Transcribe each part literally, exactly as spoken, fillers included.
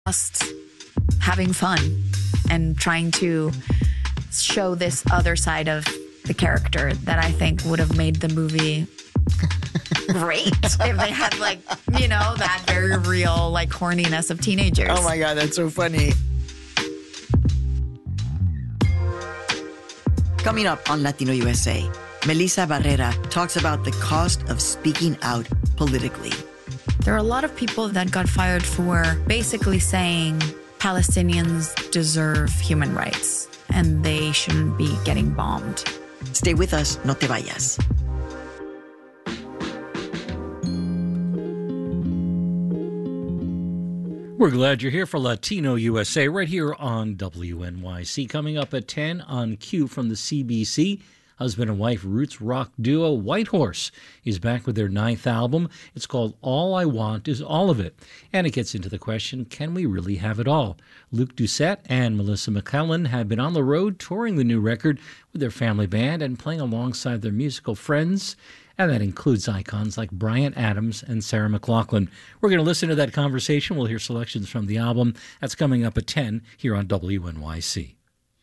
just having fun and trying to show this other side of the character that I think would have made the movie great if they had, like, you know, that very real, like, horniness of teenagers. Oh my God, that's so funny. Coming up on Latino U S A, Melissa Barrera talks about the cost of speaking out politically. There are a lot of people that got fired for basically saying Palestinians deserve human rights and they shouldn't be getting bombed. Stay with us, no te vayas. We're glad you're here for Latino U S A right here on W N Y C. Coming up at ten on Q from the C B C. Husband and wife roots rock duo Whitehorse is back with their ninth album. It's called All I Want Is All of It. And it gets into the question, can we really have it all? Luke Doucette and Melissa McClellan have been on the road touring the new record with their family band and playing alongside their musical friends. And that includes icons like Bryan Adams and Sarah McLachlan. We're going to listen to that conversation. We'll hear selections from the album. That's coming up at ten here on W N Y C.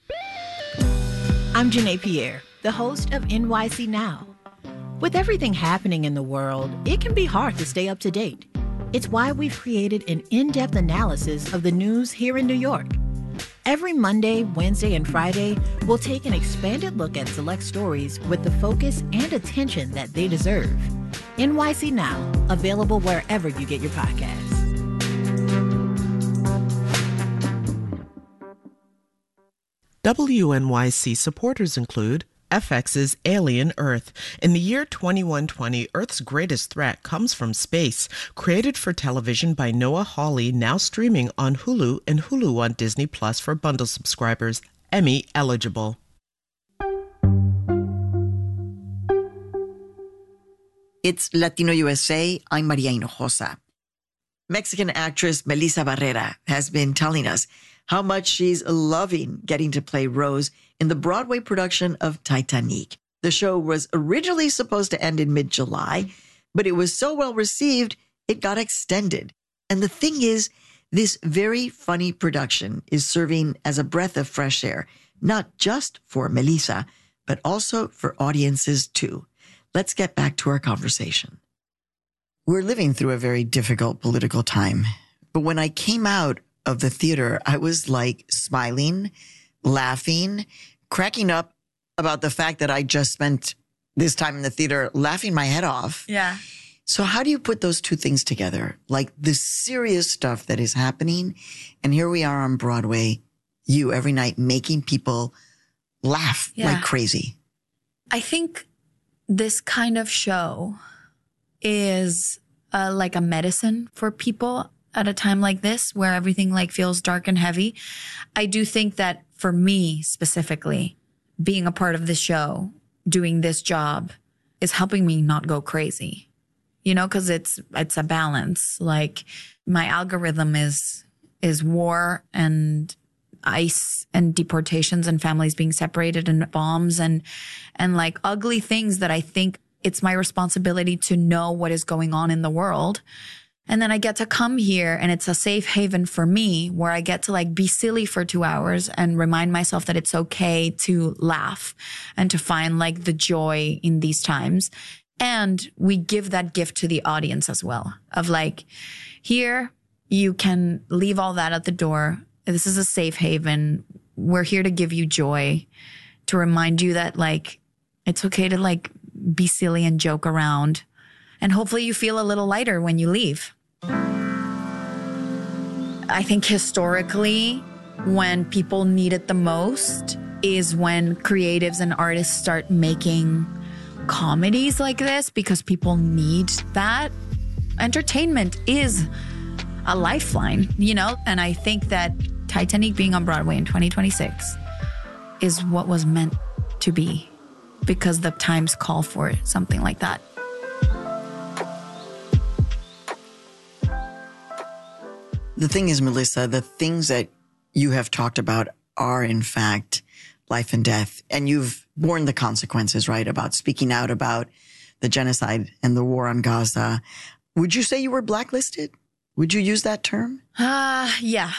I'm Janae Pierre, the host of N Y C Now. With everything happening in the world, it can be hard to stay up to date. It's why we've created an in-depth analysis of the news here in New York. Every Monday, Wednesday, and Friday, we'll take an expanded look at select stories with the focus and attention that they deserve. N Y C Now, available wherever you get your podcasts. W N Y C supporters include F X's Alien Earth. In the year twenty-one twenty, Earth's greatest threat comes from space. Created for television by Noah Hawley, now streaming on Hulu and Hulu on Disney Plus for bundle subscribers. Emmy eligible. It's Latino U S A. I'm Maria Hinojosa. Mexican actress Melissa Barrera has been telling us how much she's loving getting to play Rose in the Broadway production of Titanic. The show was originally supposed to end in mid-July, but it was so well received, it got extended. And the thing is, this very funny production is serving as a breath of fresh air, not just for Melissa, but also for audiences too. Let's get back to our conversation. We're living through a very difficult political time, but when I came out of the theater, I was like smiling, laughing, cracking up about the fact that I just spent this time in the theater laughing my head off. Yeah. So how do you put those two things together? Like the serious stuff that is happening, and here we are on Broadway, you every night making people laugh Yeah. like crazy. I think this kind of show is uh, like a medicine for people at a time like this where everything like feels dark and heavy. I do think that for me specifically, being a part of the show, doing this job is helping me not go crazy, you know, because it's it's a balance. Like my algorithm is is war and ICE and deportations and families being separated and bombs and and like ugly things that I think it's my responsibility to know what is going on in the world. And then I get to come here and it's a safe haven for me where I get to like be silly for two hours and remind myself that it's okay to laugh and to find like the joy in these times. And we give that gift to the audience as well of like, here you can leave all that at the door. This is a safe haven. We're here to give you joy, to remind you that like, it's okay to like be silly and joke around. And hopefully you feel a little lighter when you leave. I think historically, when people need it the most is when creatives and artists start making comedies like this because people need that. Entertainment is a lifeline, you know? And I think that Titanic being on Broadway in twenty twenty-six is what was meant to be because the times call for something like that. The thing is, Melissa, the things that you have talked about are, in fact, life and death. And you've borne the consequences, right, about speaking out about the genocide and the war on Gaza. Would you say you were blacklisted? Would you use that term? Uh, yeah.